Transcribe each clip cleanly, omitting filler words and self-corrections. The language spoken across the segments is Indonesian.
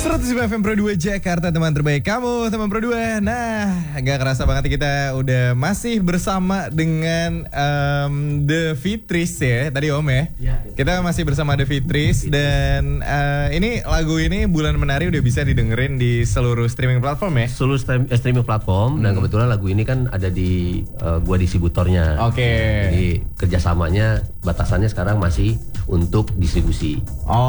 105 FM Pro 2 Jakarta, teman terbaik kamu, teman Pro 2. Nah, gak kerasa banget kita udah masih bersama dengan The Fitris ya, tadi Om ya. Kita masih bersama The Fitris dan ini lagu ini Bulan Menari udah bisa didengerin di seluruh streaming platform ya. Seluruh streaming platform dan kebetulan lagu ini kan ada di gua distributornya. Oke. Jadi kerjasamanya batasannya sekarang masih untuk distribusi.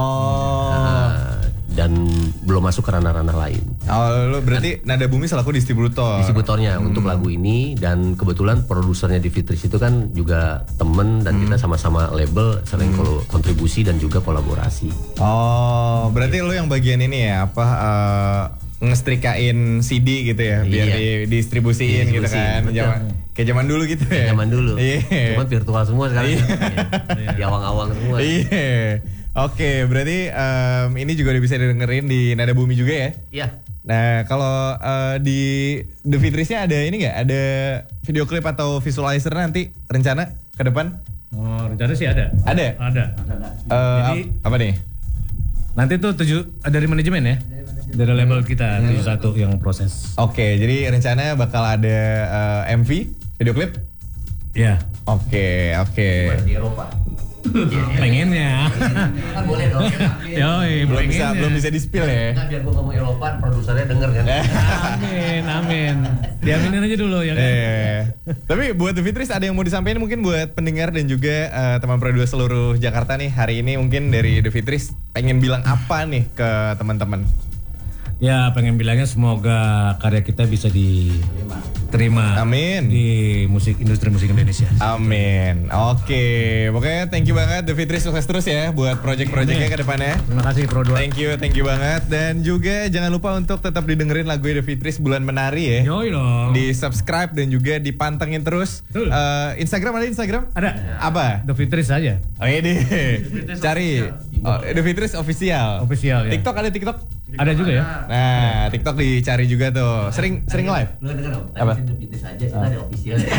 Dan belum masuk ke ranah-ranah lain. Oh, lo berarti Nada Bumi selaku distributornya untuk lagu ini, dan kebetulan produsernya di Fitris itu kan juga temen dan kita sama-sama label sering kontribusi dan juga kolaborasi. Oh, berarti lo yang bagian ini ya, apa ngestrikain CD gitu ya, biar didistribusiin gitu kan. Kayak zaman dulu gitu ya. Zaman dulu. Cuman virtual semua sekarang. Di awang-awang semua. Oke, berarti ini juga udah bisa didengerin di Nada Bumi juga ya? Iya. Nah, kalau di The Fitrisnya ada ini nggak? Ada video klip atau visualizer nanti rencana ke depan? Oh, rencana sih ada. Ada? Ada. Jadi apa nih? Nanti tuh dari manajemen ya? Dari label kita 71 yang proses. Oke, jadi rencana bakal ada MV, video klip? Iya. Oke. Di Eropa. Pengennya. Kan boleh dong. Yoi, belum bisa di-spill ya. Nah, biar gua ngomong Eropa, produsernya denger kan. Amin. Diaminin aja dulu ya kan. Tapi buat The Fitris ada yang mau disampaikan mungkin buat pendengar dan juga teman Pro 2 seluruh Jakarta nih. Hari ini mungkin dari The Fitris pengen bilang apa nih ke teman-teman? Ya, pengen bilangnya semoga karya kita bisa diterima. Amin. Di industri musik Indonesia. Amin. Oke, pokoknya thank you banget The Fitris, sukses terus ya buat project-projectnya ke depannya. Terima kasih Pro 2. Thank you banget. Dan juga jangan lupa untuk tetap didengerin lagu The Fitris Bulan Menari ya. Yoi dong. Di subscribe dan juga dipantengin terus. Instagram ada Instagram? Ada. Apa? The Fitris aja. Oh ini cari The Fitris official. Official ya. TikTok ada TikTok? Ada juga ya. Nah, TikTok dicari juga tuh. Sering live. Lu denger dong. Apa? The Fitris aja, kita ada official ya.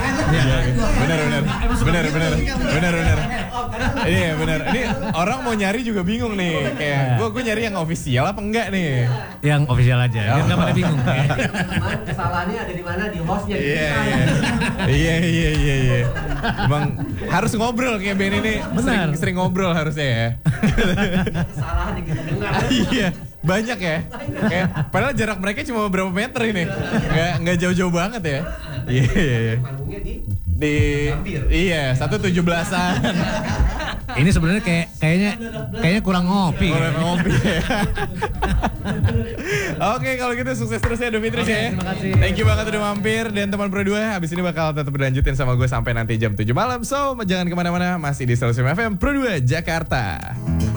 Bener. Iya bener. Ini orang mau nyari juga bingung nih. Kayak gue nyari yang official apa enggak nih? Yang official aja. Biar nggak pada bingung. Kesalahannya ada di mana, di hostnya. Iya. Emang harus ngobrol kayak Ben ini. Sering ngobrol harusnya ya. Kesalahan yang kita dengar. Iya. Banyak ya. Padahal jarak mereka cuma beberapa meter ini. Nggak jauh-jauh banget ya. Iya. Panggungnya di 1/17-an. Ini sebenarnya kayaknya kurang ngopi. Oke, kalau gitu sukses terus ya The Fitris ya. Terima kasih. Thank you banget udah mampir. Dan teman Pro 2 habis ini bakal tetap berlanjutin sama gue sampai nanti jam 7 malam. So jangan kemana-mana, masih di 105 FM Pro 2 Jakarta.